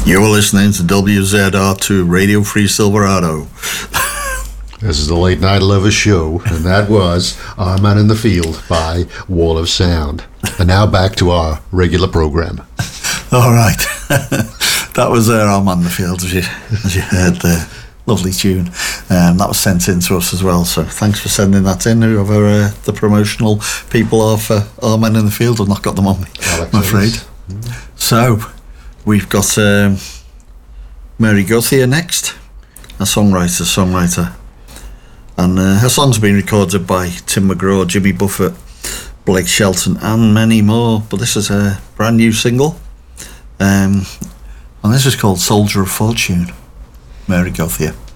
You're listening to WZR2 Radio Free Silverado. This is the Late Night Lovers Show, and that was Our Man in the Field by Wall of Sound. And now back to our regular program. All right. That was Our Man in the Field, as you heard there. Lovely tune. That was sent in to us as well, so thanks for sending that in. Whoever the promotional people are for Our Man in the Field, I've not got them on me, I'm afraid. So, we've got Mary Gauthier next, a songwriter. And her songs have been recorded by Tim McGraw, Jimmy Buffett, Blake Shelton, and many more. But this is a brand new single. And this is called Soldier of Fortune, Mary Gauthier.